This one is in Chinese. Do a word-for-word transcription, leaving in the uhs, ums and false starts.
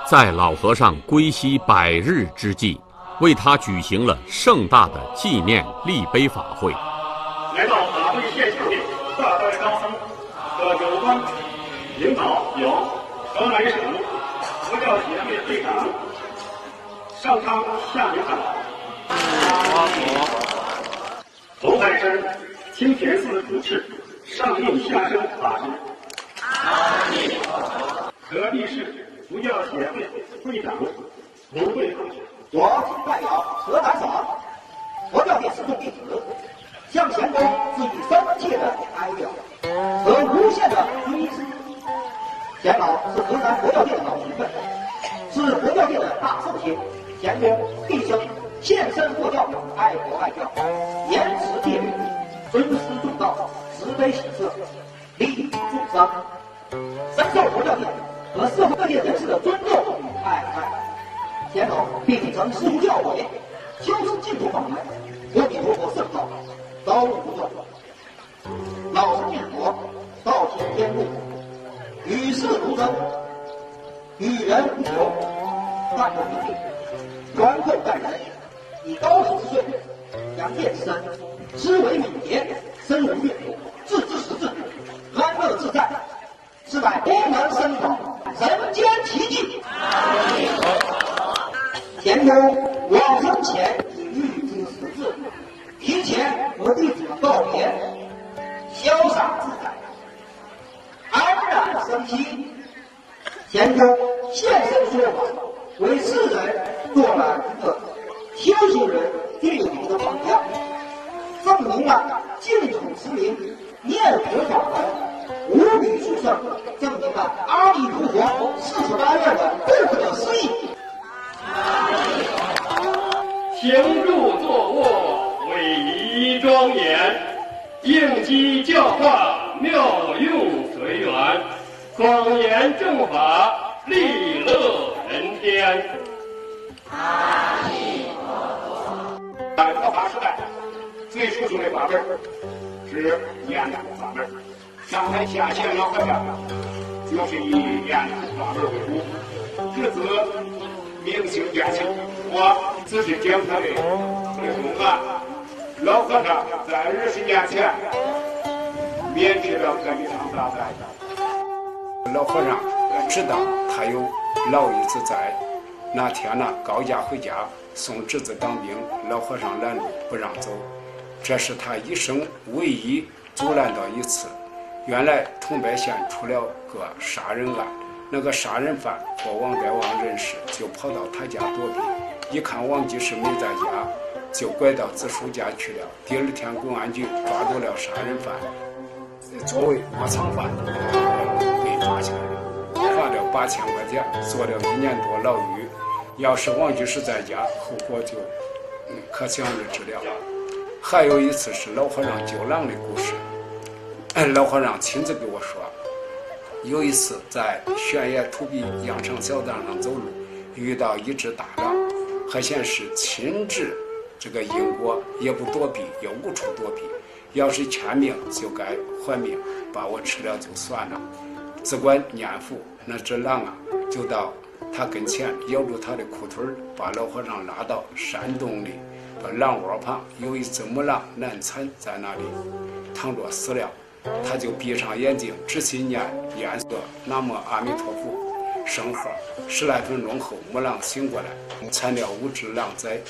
在老和尚归西百日之际，为他举行了盛大的纪念立碑法会。 来到法会现场的大代高僧和有关领导有河南省佛教协会会长上苍下明长老，龙海山清田寺主持上应下生法师，河内市佛教协会会长卢慧同学， 我代表河南省佛教界始终弟子，向前公致以深切的哀悼和无限的追思。钱老是河南佛教界的老前辈，是佛教界的大圣贤。钱公毕生献身佛教，爱国爱教，严持戒律，尊师重道，慈悲喜舍，利益众生，深受佛教界和社会各界人士的尊重与爱戴。钱老并曾师出教诲，修持净土法门，阿弥陀佛圣道，刀不断，老实念佛，道听天路，与世如真，与人无求，淡泊名利，宽厚待人，以高手之岁，扬剑之身，思维敏捷，深入阅读，置之识字，安乐自在，是乃功能深广，人间奇迹。田公往生前已预知时至，提前和弟子们告别，潇洒自在，安然生息。田公现身说法，为世人做了一个修行人具有的榜样，证明了净土之名，念佛法门无比殊胜，证明了阿弥陀佛四十八愿的不可思议。 行住坐卧，威仪庄严，应机教化，妙用随缘，广言正法，利乐人天。阿弥陀佛。在佛法时代，最殊胜的法门是念佛法门。上台下线老和尚就是以念佛法门为主，至此明星见性。我只是讲他的内容啊。老和尚在二十年前免去了这一场大灾。 老和尚知道他有老一子在，那天呢，高家回家送侄子当兵，老和尚拦路不让走，这是他一生唯一阻拦到一次。原来桐柏县出了个杀人案，那个杀人犯和王该王认识，就跑到他家躲避，一看王居士没在家，就拐到子叔家去了。第二天公安局抓住了杀人犯，作为窝藏犯被抓起来了，罚了八千块钱，坐了一年多牢狱。要是王居士在家，后果就可想而知了。还有一次是老和尚救狼的故事，老和尚亲自给我说，有一次在悬崖土壁羊肠小道上走路，遇到一只大狼，还显是亲至这个因果，也不躲避，也无处躲避，要是欠命就该还命，把我吃了就算了。只管念佛，那只狼啊就到他跟前咬住他的裤腿，把老和尚拉到山洞里，把狼窝旁有一只母狼难产在那里躺着死了，他就闭上眼睛直心念念说南无阿弥陀佛，生喝十来分钟后，母狼醒过来，产了五只狼崽，